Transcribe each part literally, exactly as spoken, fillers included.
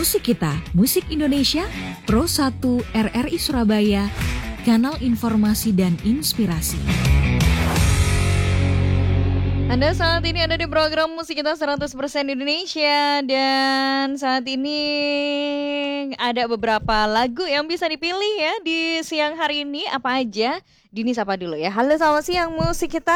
Musik Kita, Musik Indonesia, Pro satu R R I Surabaya, kanal informasi dan inspirasi. Anda saat ini ada di program Musik Kita seratus persen Indonesia. Dan saat ini ada beberapa lagu yang bisa dipilih ya di siang hari ini. Apa aja? Dini sapa dulu ya. Halo, selamat siang Musik Kita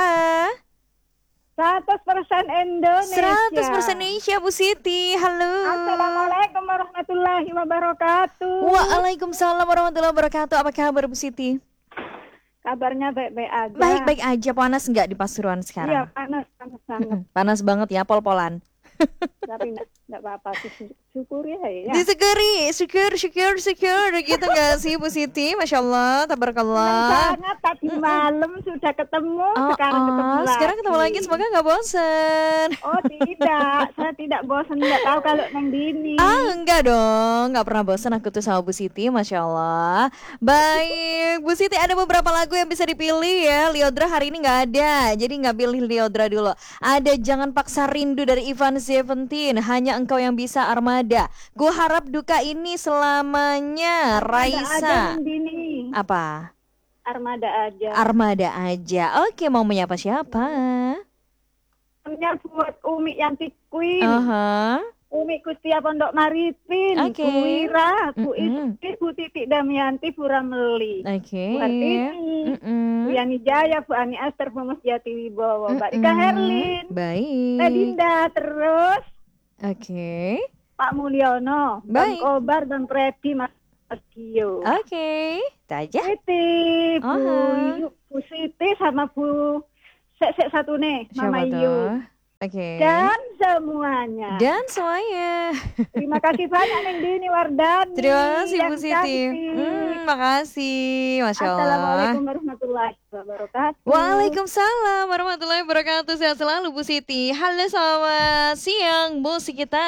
seratus persen Indonesia. seratus persen Indonesia, Bu Siti. Halo. Assalamualaikum warahmatullahi wabarakatuh. Waalaikumsalam warahmatullahi wabarakatuh. Apa kabar Bu Siti? Kabarnya baik-baik aja. Baik-baik aja. Panas nggak di Pasuruan sekarang? Iya, panas, panas banget. Panas banget ya, pol-polan. Tapi enggak apa-apa, syukuri ya. Disyukuri, syukur, syukur, syukur. Gitu gak sih Bu Siti? Masya Allah, tabarakallah. Sangat tadi malam sudah ketemu, Oh, sekarang oh, ketemu lagi. sekarang ketemu lagi, semoga gak bosen. Oh tidak, saya tidak bosan, tidak tahu kalau Neng Dini. Ah enggak dong, gak pernah bosan aku tuh sama Bu Siti, Masya Allah. Baik, Bu Siti ada beberapa lagu yang bisa dipilih ya. Liodra hari ini gak ada, jadi gak pilih Liodra dulu. Ada Jangan Paksa Rindu dari Ivan Seventeen, Hanya Engkau Yang Bisa Armada. Gue harap duka ini selamanya. Raisa. Ada Neng Dini. Apa? Armada aja. Armada aja. Oke, mau menyapa siapa? Namanya buat Umi Yanti Queen. Aha. Umi Kustia Pondok Maripin, Oke. Bu Wira, Bu Mm-mm. Isti, Bu Titik Damianti, Bu Rameli, Oke. Bu Hartini, Mm-mm. Bu Yani Jaya, Bu Ani Aster, Bu Mas Jati Wibowo, Mbak Rika Mm-mm. Herlin, Baik. Teh Dinda, terus Oke. Pak Mulyono, Bang Baik. Kobar, Bang Freddy, Mas Dio, Oke. Itu aja. Siti, Bu Aha. Yu, Bu Siti sama Bu Sek-Sek satu nih, Mama Siapa Yu. tuh? Oke. Dan semuanya. Dan semuanya. Terima kasih banyak Neng Dini Wardani. Terima kasih yang Bu Siti. cantik. Hmm, makasih. Masya Allah. Assalamualaikum warahmatullahi wabarakatuh. Waalaikumsalam warahmatullahi wabarakatuh. Sehat selalu Bu Siti. Halo, selamat siang Musik Kita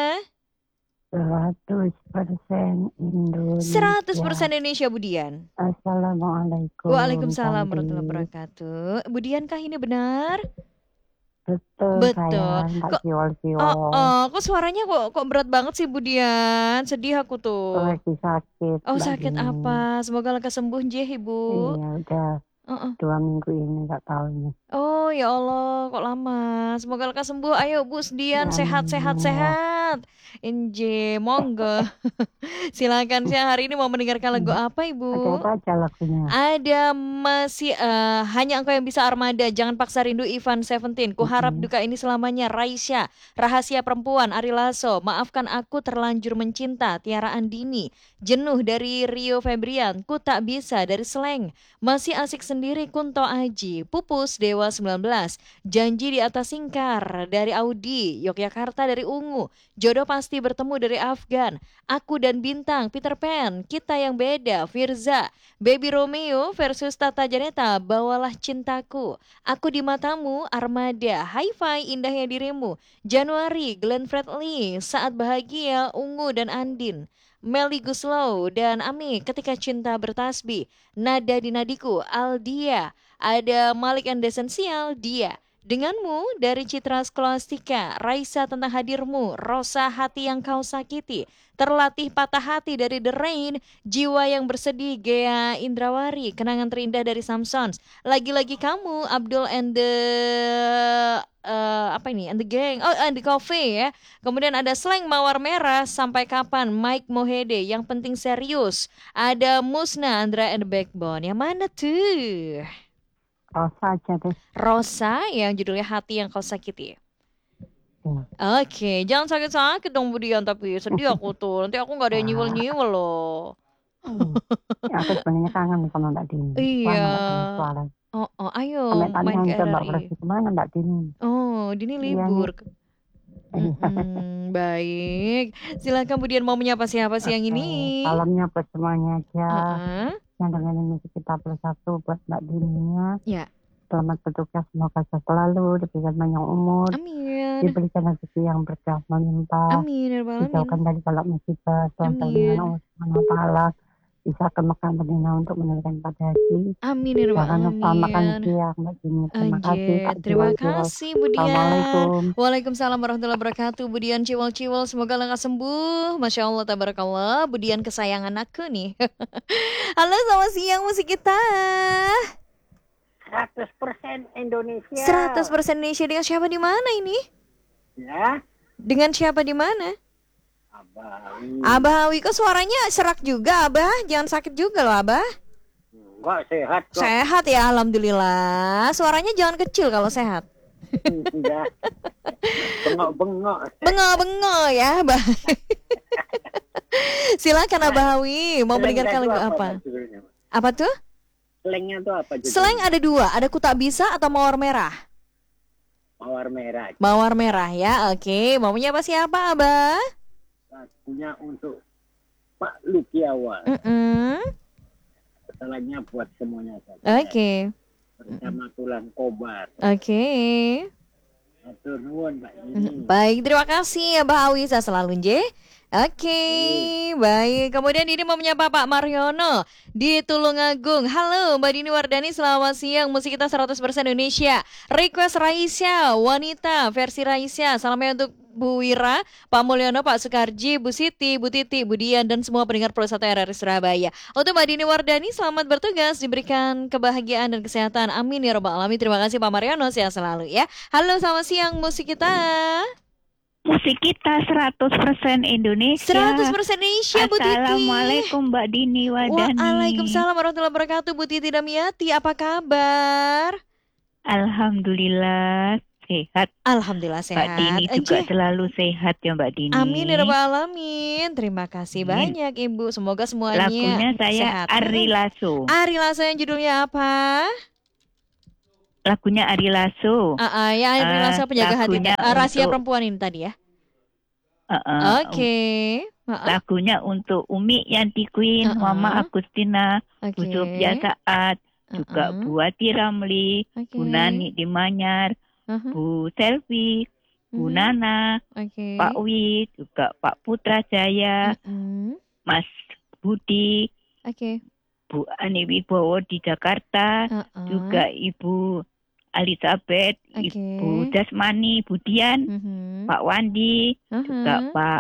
seratus persen Indonesia. seratus persen Indonesia, Bu Dian. Assalamualaikum. Waalaikumsalam Cantik. warahmatullahi wabarakatuh. Bu Dian, kah ini benar? Betul, Betul. sayang. Tak Kok- siwol-siwol. Oh, oh, kok suaranya kok kok berat banget sih Bu Dian? Sedih aku tuh. Lagi sakit. Oh, Mbak sakit Dini. apa? Semoga lekas sembuh Jeh, Ibu. Iya, udah Heeh. dua minggu ini nggak tahu ini. Oh, ya Allah, kok lama. Semoga lekas sembuh. Ayo Bu Dian, Amin, sehat sehat ya. sehat. Inje, monggo. Silakan, siang hari ini mau mendengarkan lagu apa, Ada Ibu? apa aja lagunya? Ada masih eh, Hanya Engkau Yang Bisa Armada, Jangan Paksa Rindu Ivan Seventeen, Ku Harap Mm-mm. Duka Ini Selamanya Raisa, Rahasia Perempuan Ari Lasso, Maafkan Aku Terlanjur Mencinta Tiara Andini, Jenuh dari Rio Febrian, Ku Tak Bisa dari Slang, Masih Asik Sendiri Kunto Aji, Pupus Dewa sembilan belas, Janji di Atas Singkar dari Audi, Yogyakarta dari Ungu, Jodoh Pasti Bertemu dari Afgan, Aku dan Bintang Peter Pan, Kita Yang Beda Firza, Baby Romeo versus Tata Janeta, Bawalah Cintaku, Aku di Matamu Armada, Hi-Fi Indahnya Dirimu, Januari Glenn Fredly, Saat Bahagia Ungu dan Andin, Melly Guslow dan Ami Ketika Cinta Bertasbih, Nada di Nadiku Aldia, ada Malik and Esensial Dia, Denganmu dari Citra Skolastika, Raisa Tentang Hadirmu, Rosa Hati Yang Kau Sakiti, Terlatih Patah Hati dari The Rain, Jiwa Yang Bersedih Gea Indrawari, Kenangan Terindah dari Samsons, Lagi-Lagi Kamu Abdul and the eh, apa ini and the Gang, oh and the Coffee ya. Kemudian ada Slang Mawar Merah, Sampai Kapan Mike Mohede, Yang Penting Serius, ada Musna Andra and the Backbone. Yang mana tuh? Rosa aja deh. Rosa yang judulnya Hati Yang Kau Sakiti. Ya. Oke, jangan sakit-sakit dong Bu Dian, tapi sedih aku tuh. Nanti aku nggak ada yang nyiwel-nyiwel loh. Hmm. Ya, aku sebenarnya kangen sama Mbak Dini. Iya. Wah, nggak tahu suara. Oh, oh, ayo Sampai main tanya ke ke Mbak R R I. Presi kemana Mbak Dini? Oh, Dini Iya libur. nih. Mm-mm, baik. Silakan Bu Dian, mau menyapa siapa siang ini? Salamnya buat semuanya aja. Heeh. Yang dengerin musik kita bersatu buat Mbak Dininya. Ya, Selamat bertugas, semoga sehat selalu, diberikan panjang umur, amin. diberikan rezeki yang berkah melimpah, Amin ya rabbal alamin. dijauhkan dari balak musibah, Tuhan Amin. dengan Allah Subhanahu wa Ta'ala, bisa ke Mekah Madinah untuk menunaikan pada haji. Amin ya rabbal Jangan lupa makan alamin. siang Mbak Dini. Terima kasih Anjir, Kak terima Jiwal-Jiwal. kasih Bu Dian. Assalamualaikum. Waalaikumsalam warahmatullahi wabarakatuh. Bu Dian ciwal-ciwal, semoga lekas sembuh. Masya Allah, tabarakallah. Bu Dian kesayangan aku nih. Halo, selamat siang musik kita. seratus persen Indonesia. seratus persen Indonesia, dengan siapa di mana ini? Ya, Dengan siapa di mana? Abang. Abah Awi, kok suaranya serak juga, Abah? Jangan sakit juga loh, Abah. Enggak sehat kok. Sehat ya, alhamdulillah. Suaranya jangan kecil kalau sehat. Enggak. Bengok-bengok. Bengok-bengok ya, Abah. Silakan Abah Awi, mau mendengarkan lagu apa? Judulnya? Apa tuh? Slangnya tuh apa judulnya? Slang ada dua, ada ku tak bisa atau mawar merah. Mawar merah. Mawar merah ya, oke. Maunya apa siapa, Abah? Lagunya untuk Pak Lukiawan. Mm-mm. Salahnya buat semuanya saja. Oke, Bersama Tulang Kobar. oke. Atur nuwun Pak ini. Baik, terima kasih Abah Awi, saya selalu J. Oke, baik. Kemudian ini mau menyapa Pak Mariono di Tulungagung. Halo Mbak Dini Wardani, selamat siang. Musik kita seratus persen Indonesia. Request Raisya, wanita versi Raisya. Salamnya untuk Bu Wira, Pak Mulyono, Pak Sukarji, Bu Siti, Bu Titi, Bu Dian, dan semua pendengar Pro satu R R I Surabaya. Untuk Mbak Dini Wardani, selamat bertugas, diberikan kebahagiaan dan kesehatan. Amin ya robbal alamin. Terima kasih Pak Mariono, sehat selalu ya. Halo, selamat siang musik kita. Musik kita seratus persen Indonesia. seratus persen Indonesia, Bu Titi. Assalamualaikum Mbak Dini Wadani. Waalaikumsalam warahmatullahi wabarakatuh, Bu Titi Damiati. Apa kabar? Alhamdulillah sehat. Alhamdulillah sehat. Mbak Dini juga Anje. selalu sehat ya Mbak Dini. Amin ya rabbal alamin. Terima kasih Amin. banyak Ibu. Semoga semuanya Lagunya saya sehat. Ari Lasso. Ari Lasso yang judulnya apa? Lagunya Ari Lasso. Ah, ah, ya Ari Eh, Lasso penjaga hati. lagunya Ah, rahasia untuk- perempuan ini tadi ya. Uh, uh, Oke. Ah, ah, Lagunya untuk Umi Yanti Queen, Uh-uh. Mama Agustina, Oke. Bu Sofia Saat, juga Uh-uh. Bu Ati Ramli, Oke. Bu Nani di Manyar, Uh-huh. Bu Selvi, Bu Mhm. Nana, Oke. Pak Wi, juga Pak Putra Jaya, Mm-mm. Mas Budi, Oke. Bu Ani Wibowo di Jakarta, Uh-uh. juga Ibu Elizabeth, Oke. Ibu Dasmani, Bu Dian, Mhm. Pak Wandi, juga Uh-huh. Pak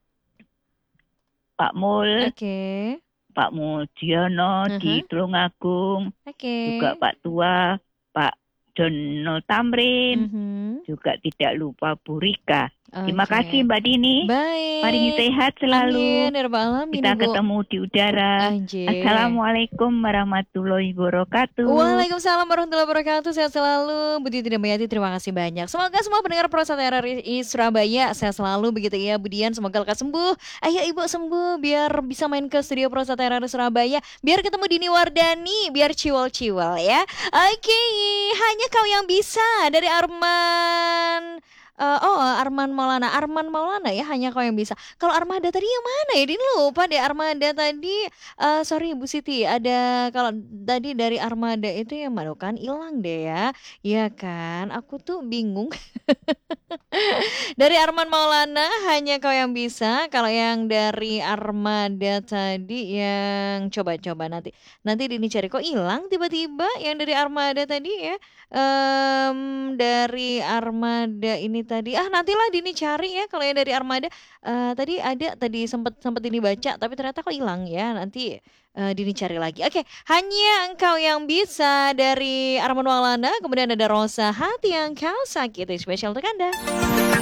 Pak Mul, Oke. Pak Mudiono di Uh-huh. Tulungagung, Oke. juga Pak Tua, Pak Dono Tamrin, Mhm. juga tidak lupa Bu Rika. Terima Oke. kasih Mbak Dini. Baik. Paringi sehat selalu. Amin ya rabbal alamin, Kita Ibu. ketemu di udara. Anjir. Assalamualaikum warahmatullahi wabarakatuh. Waalaikumsalam warahmatullahi wabarakatuh. Sehat selalu Bu Titi Damiati, terima kasih banyak. Semoga semua pendengar Pro satu R R I Surabaya sehat selalu begitu ya Bu Dian. Semoga lekas sembuh. Ayo Ibu sembuh biar bisa main ke studio Pro satu R R I Surabaya. Biar ketemu Dini Wardani, biar ciwal-ciwal ya. Oke, hanya kau yang bisa dari Arman. Eh, oh Arman Maulana, Arman Maulana ya, hanya kau yang bisa. Kalau Armada tadi yang mana ya? Dini lupa deh Armada tadi. Eh sorry Bu Siti, ada kalau tadi dari Armada itu yang mana kan hilang deh ya. Iya kan, aku tuh bingung. Dari Arman Maulana hanya kau yang bisa. Kalau yang dari Armada tadi yang coba-coba nanti nanti Dini cari, kok hilang tiba-tiba yang dari Armada tadi ya. Em, dari Armada ini tadi, ah nantilah Dini cari ya. Kalau yang dari Armada eh, tadi ada, tadi sempat sempat Dini baca tapi ternyata kok hilang ya. Nanti eh, Dini cari lagi. Oke, hanya engkau yang bisa dari Arman Maulana. Kemudian ada Rosa, hati yang kau sakiti, spesial untuk Anda.